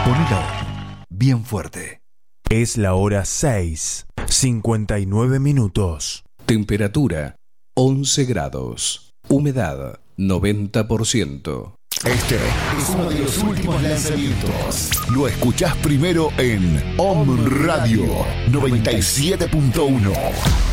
Ponelo bien fuerte. Es la hora 6:59. Temperatura 11 grados. Humedad 90%. Este es uno de los últimos lanzamientos. Lo escuchás primero en Om Radio 97.1.